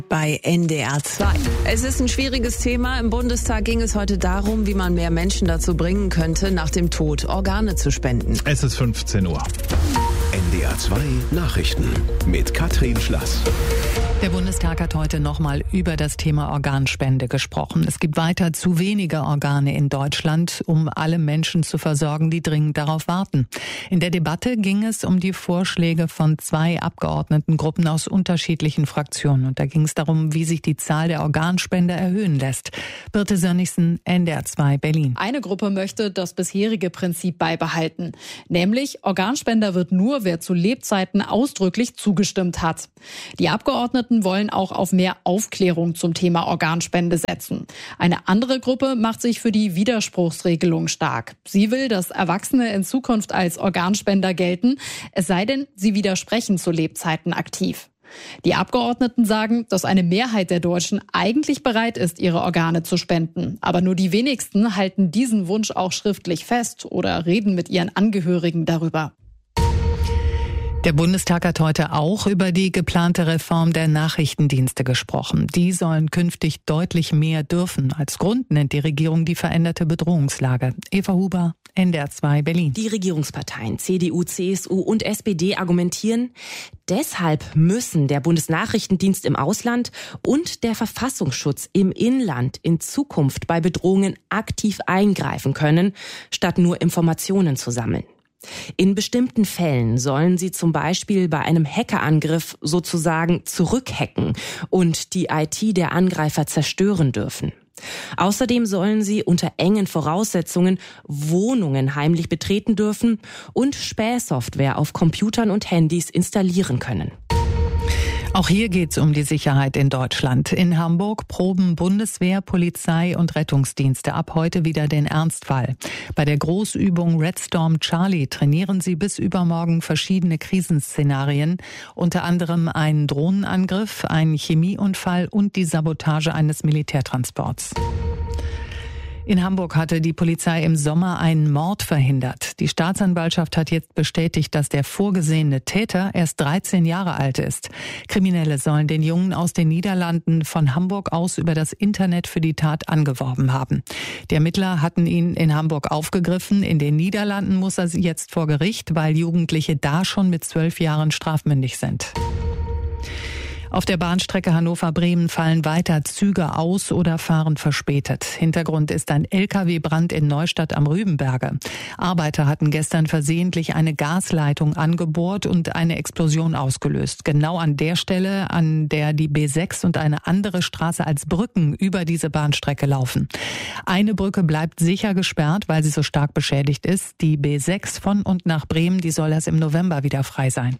Bei NDR 2. Es ist ein schwieriges Thema. Im Bundestag ging es heute darum, wie man mehr Menschen dazu bringen könnte, nach dem Tod Organe zu spenden. Es ist 15 Uhr. NDR 2 Nachrichten mit Katrin Schlass. Der Bundestag hat heute nochmal über das Thema Organspende gesprochen. Es gibt weiter zu wenige Organe in Deutschland, um alle Menschen zu versorgen, die dringend darauf warten. In der Debatte ging es um die Vorschläge von 2 Abgeordnetengruppen aus unterschiedlichen Fraktionen. Und da ging es darum, wie sich die Zahl der Organspender erhöhen lässt. Birte Sönnigsen, NDR 2 Berlin. Eine Gruppe möchte das bisherige Prinzip beibehalten. Nämlich, Organspender wird nur, wer zu Lebzeiten ausdrücklich zugestimmt hat. Die Abgeordneten wollen auch auf mehr Aufklärung zum Thema Organspende setzen. Eine andere Gruppe macht sich für die Widerspruchsregelung stark. Sie will, dass Erwachsene in Zukunft als Organspender gelten, es sei denn, sie widersprechen zu Lebzeiten aktiv. Die Abgeordneten sagen, dass eine Mehrheit der Deutschen eigentlich bereit ist, ihre Organe zu spenden. Aber nur die wenigsten halten diesen Wunsch auch schriftlich fest oder reden mit ihren Angehörigen darüber. Der Bundestag hat heute auch über die geplante Reform der Nachrichtendienste gesprochen. Die sollen künftig deutlich mehr dürfen. Als Grund nennt die Regierung die veränderte Bedrohungslage. Eva Huber, NDR 2 Berlin. Die Regierungsparteien CDU, CSU und SPD argumentieren, deshalb müssen der Bundesnachrichtendienst im Ausland und der Verfassungsschutz im Inland in Zukunft bei Bedrohungen aktiv eingreifen können, statt nur Informationen zu sammeln. In bestimmten Fällen sollen sie zum Beispiel bei einem Hackerangriff sozusagen zurückhacken und die IT der Angreifer zerstören dürfen. Außerdem sollen sie unter engen Voraussetzungen Wohnungen heimlich betreten dürfen und Spähsoftware auf Computern und Handys installieren können. Auch hier geht's um die Sicherheit in Deutschland. In Hamburg proben Bundeswehr, Polizei und Rettungsdienste ab heute wieder den Ernstfall. Bei der Großübung Red Storm Charlie trainieren sie bis übermorgen verschiedene Krisenszenarien, unter anderem einen Drohnenangriff, einen Chemieunfall und die Sabotage eines Militärtransports. In Hamburg hatte die Polizei im Sommer einen Mord verhindert. Die Staatsanwaltschaft hat jetzt bestätigt, dass der vorgesehene Täter erst 13 Jahre alt ist. Kriminelle sollen den Jungen aus den Niederlanden von Hamburg aus über das Internet für die Tat angeworben haben. Die Ermittler hatten ihn in Hamburg aufgegriffen. In den Niederlanden muss er jetzt vor Gericht, weil Jugendliche da schon mit 12 Jahren strafmündig sind. Auf der Bahnstrecke Hannover-Bremen fallen weiter Züge aus oder fahren verspätet. Hintergrund ist ein LKW-Brand in Neustadt am Rübenberge. Arbeiter hatten gestern versehentlich eine Gasleitung angebohrt und eine Explosion ausgelöst. Genau an der Stelle, an der die B6 und eine andere Straße als Brücken über diese Bahnstrecke laufen. Eine Brücke bleibt sicher gesperrt, weil sie so stark beschädigt ist. Die B6 von und nach Bremen, die soll erst im November wieder frei sein.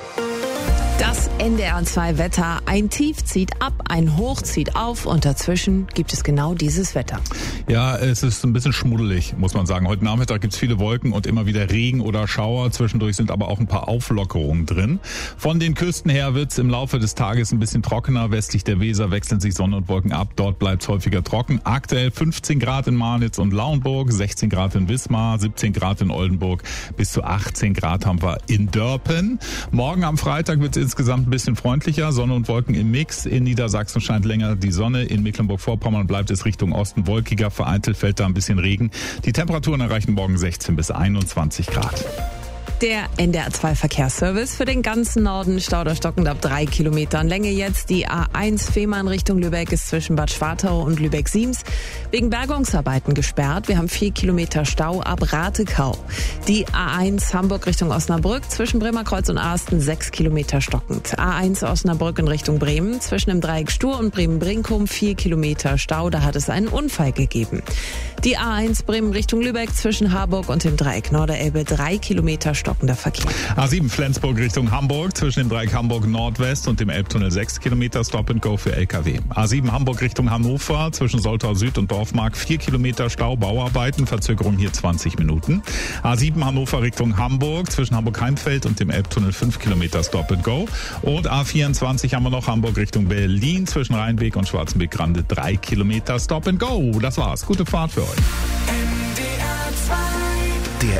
Das NDR 2 Wetter. Ein Tief zieht ab, ein Hoch zieht auf und dazwischen gibt es genau dieses Wetter. Ja, es ist ein bisschen schmuddelig, muss man sagen. Heute Nachmittag gibt's viele Wolken und immer wieder Regen oder Schauer. Zwischendurch sind aber auch ein paar Auflockerungen drin. Von den Küsten her wird's im Laufe des Tages ein bisschen trockener. Westlich der Weser wechseln sich Sonne und Wolken ab. Dort bleibt's häufiger trocken. Aktuell 15 Grad in Marnitz und Lauenburg, 16 Grad in Wismar, 17 Grad in Oldenburg, bis zu 18 Grad haben wir in Dörpen. Morgen am Freitag wird's insgesamt ein bisschen freundlicher. Sonne und Wolken im Mix. In Niedersachsen scheint länger die Sonne. In Mecklenburg-Vorpommern bleibt es Richtung Osten wolkiger. Vereinzelt fällt da ein bisschen Regen. Die Temperaturen erreichen morgen 16 bis 21 Grad. Der NDR 2 Verkehrsservice für den ganzen Norden. Stauder stockend ab 3 Kilometern Länge jetzt. Die A1 Fehmarn Richtung Lübeck ist zwischen Bad Schwartau und Lübeck-Siems wegen Bergungsarbeiten gesperrt. Wir haben 4 Kilometer Stau ab Ratekau. Die A1 Hamburg Richtung Osnabrück zwischen Bremerkreuz und Asten 6 Kilometer stockend. A1 Osnabrück in Richtung Bremen zwischen dem Dreieck Stur und Bremen-Brinkum 4 Kilometer Stau. Da hat es einen Unfall gegeben. Die A1 Bremen Richtung Lübeck zwischen Harburg und dem Dreieck Norderelbe 3 Kilometer stockender Verkehr. A7 Flensburg Richtung Hamburg zwischen dem Dreieck Hamburg Nordwest und dem Elbtunnel 6 Kilometer Stop and Go für LKW. A7 Hamburg Richtung Hannover zwischen Soltau Süd und Dorfmark 4 Kilometer Stau, Bauarbeiten, Verzögerung hier 20 Minuten. A7 Hannover Richtung Hamburg zwischen Hamburg-Heimfeld und dem Elbtunnel 5 Kilometer Stop and Go. Und A24 haben wir noch Hamburg Richtung Berlin zwischen Rheinweg und Schwarzenbeck-Grande 3 Kilometer Stop and Go. Das war's. Gute Fahrt für euch. Der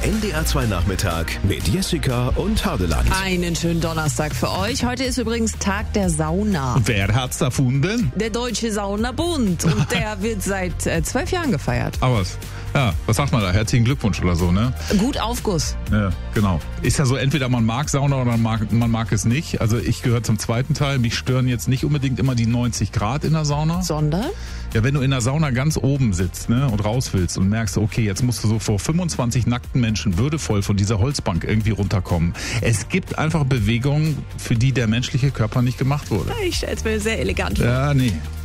Der NDR2 Nachmittag mit Jessica und Hardeland. Einen schönen Donnerstag für euch. Heute ist übrigens Tag der Sauna. Wer hat's erfunden? Der Deutsche Saunabund. Und der wird seit 12 Jahren gefeiert. Aber was sagt man da? Herzlichen Glückwunsch oder so, ne? Gut Aufguss. Ja, genau. Ist ja so, entweder man mag Sauna oder man mag es nicht. Also ich gehöre zum zweiten Teil. Mich stören jetzt nicht unbedingt immer die 90 Grad in der Sauna. Sondern? Ja, wenn du in der Sauna ganz oben sitzt, ne, und raus willst und merkst, okay, jetzt musst du so vor 25 nackten Menschen würdevoll von dieser Holzbank irgendwie runterkommen. Es gibt einfach Bewegungen, für die der menschliche Körper nicht gemacht wurde. Ich stell's mir sehr elegant vor. Ja, nee.